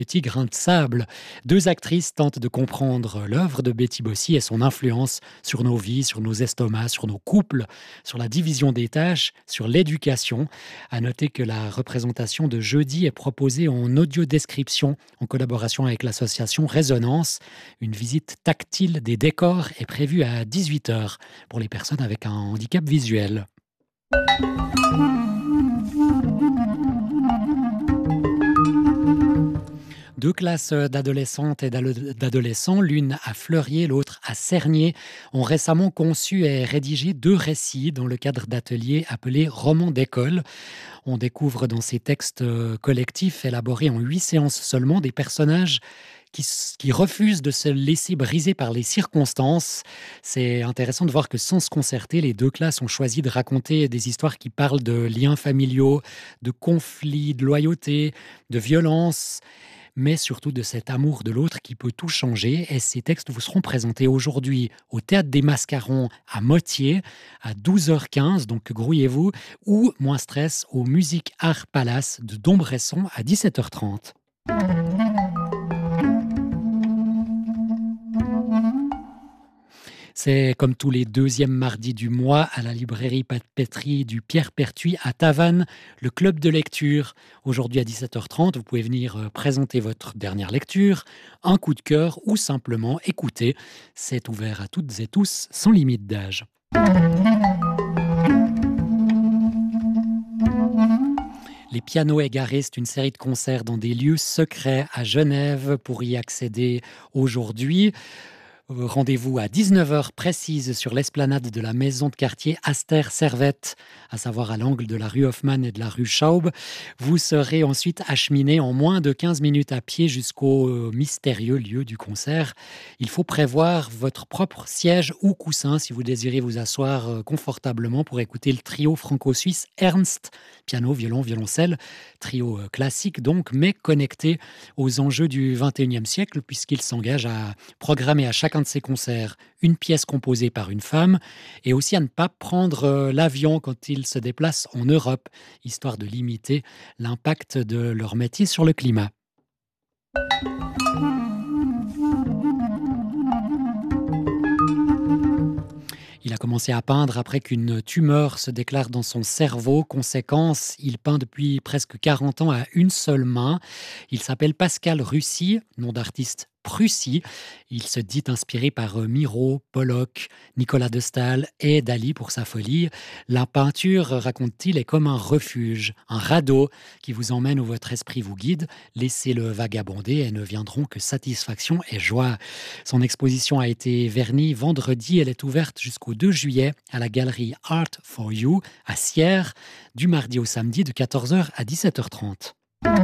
Petit grain de sable. Deux actrices tentent de comprendre l'œuvre de Betty Bossy et son influence sur nos vies, sur nos estomacs, sur nos couples, sur la division des tâches, sur l'éducation. À noter que la représentation de jeudi est proposée en audio-description en collaboration avec l'association Résonance. Une visite tactile des décors est prévue à 18 heures pour les personnes avec un handicap visuel. Deux classes d'adolescentes et d'adolescents, l'une à Fleurier, l'autre à Cernay, ont récemment conçu et rédigé deux récits dans le cadre d'ateliers appelés romans d'école. On découvre dans ces textes collectifs élaborés en 8 séances seulement des personnages qui refusent de se laisser briser par les circonstances. C'est intéressant de voir que sans se concerter, les deux classes ont choisi de raconter des histoires qui parlent de liens familiaux, de conflits, de loyauté, de violence, mais surtout de cet amour de l'autre qui peut tout changer. Et ces textes vous seront présentés aujourd'hui au Théâtre des Mascarons à Motier à 12h15, donc grouillez-vous, ou moins stress au Musique Art Palace de Dombresson à 17h30. C'est comme tous les deuxièmes mardis du mois à la librairie papeterie du Pierre Pertuis à Tavannes, le club de lecture. Aujourd'hui à 17h30, vous pouvez venir présenter votre dernière lecture, un coup de cœur ou simplement écouter. C'est ouvert à toutes et tous, sans limite d'âge. Les Pianos Égarés, c'est une série de concerts dans des lieux secrets à Genève. Pour y accéder aujourd'hui, rendez-vous à 19h précise sur l'esplanade de la maison de quartier Aster-Servette, à savoir à l'angle de la rue Hoffmann et de la rue Schaub. Vous serez ensuite acheminé en moins de 15 minutes à pied jusqu'au mystérieux lieu du concert. Il faut prévoir votre propre siège ou coussin si vous désirez vous asseoir confortablement pour écouter le trio franco-suisse Ernst, piano, violon, violoncelle. Trio classique donc, mais connecté aux enjeux du XXIe siècle puisqu'il s'engage à programmer à chacun de ces concerts une pièce composée par une femme et aussi à ne pas prendre l'avion quand ils se déplacent en Europe, histoire de limiter l'impact de leur métier sur le climat. Il a commencé à peindre après qu'une tumeur se déclare dans son cerveau. Conséquence, il peint depuis presque 40 ans à une seule main. Il s'appelle Pascal Russy, nom d'artiste Prussy. Il se dit inspiré par Miro, Pollock, Nicolas de Staël et Dali pour sa folie. La peinture, raconte-t-il, est comme un refuge, un radeau qui vous emmène où votre esprit vous guide. Laissez-le vagabonder et ne viendront que satisfaction et joie. Son exposition a été vernie vendredi. Elle est ouverte jusqu'au 2 juillet à la galerie Art for You à Sierre, du mardi au samedi de 14h à 17h30.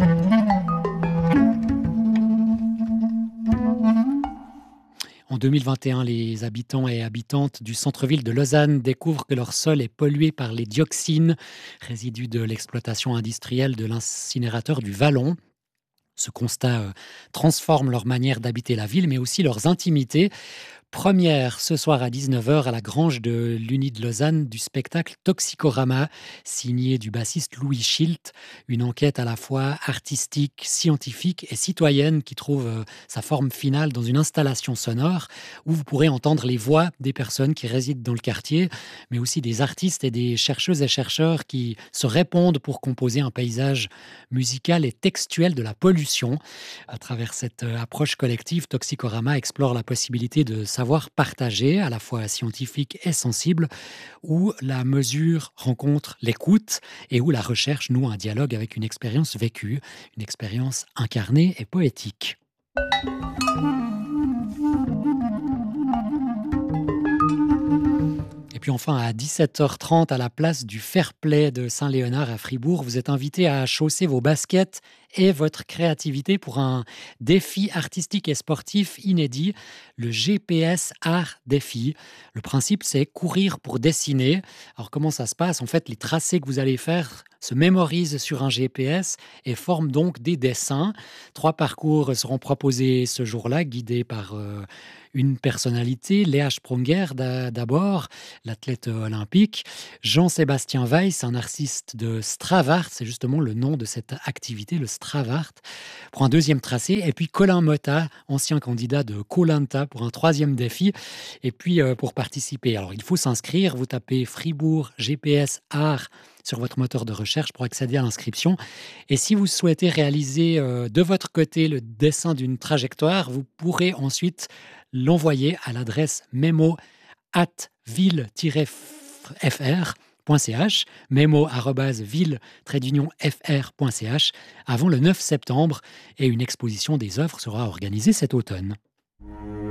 En 2021, les habitants et habitantes du centre-ville de Lausanne découvrent que leur sol est pollué par les dioxines, résidus de l'exploitation industrielle de l'incinérateur du Vallon. Ce constat transforme leur manière d'habiter la ville, mais aussi leurs intimités. Première ce soir à 19h à la grange de l'Uni de Lausanne du spectacle Toxicorama, signé du bassiste Louis Schilt. Une enquête à la fois artistique, scientifique et citoyenne qui trouve sa forme finale dans une installation sonore où vous pourrez entendre les voix des personnes qui résident dans le quartier, mais aussi des artistes et des chercheuses et chercheurs qui se répondent pour composer un paysage musical et textuel de la pollution. À travers cette approche collective, Toxicorama explore la possibilité de savoir partagé, à la fois scientifique et sensible, où la mesure rencontre l'écoute et où la recherche noue un dialogue avec une expérience vécue, une expérience incarnée et poétique. Et puis enfin, à 17h30, à la place du Fair-Play de Saint-Léonard à Fribourg, vous êtes invité à chausser vos baskets et votre créativité pour un défi artistique et sportif inédit, le GPS Art Défi. Le principe, c'est courir pour dessiner. Alors comment ça se passe? En fait, les tracés que vous allez faire se mémorisent sur un GPS et forment donc des dessins. 3 parcours seront proposés ce jour-là, guidés par Une personnalité, Léa Sprunger d'abord, l'athlète olympique. Jean-Sébastien Weiss, un artiste de Stravart, c'est justement le nom de cette activité, le Stravart, pour un deuxième tracé. Et puis Colin Motta, ancien candidat de Koh Lanta, pour un troisième défi. Et puis pour participer, alors il faut s'inscrire, vous tapez Fribourg GPS Art sur votre moteur de recherche pour accéder à l'inscription. Et si vous souhaitez réaliser de votre côté le dessin d'une trajectoire, vous pourrez ensuite l'envoyer à l'adresse memo@ville-fr.ch, memo@ville-fr.ch, avant le 9 septembre, et une exposition des œuvres sera organisée cet automne.